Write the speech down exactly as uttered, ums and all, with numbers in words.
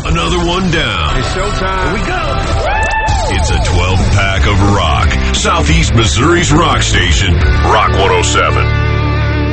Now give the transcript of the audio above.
Another one down. It's showtime. Here we go. It's a twelve-pack of rock. Southeast Missouri's rock station, Rock one oh seven.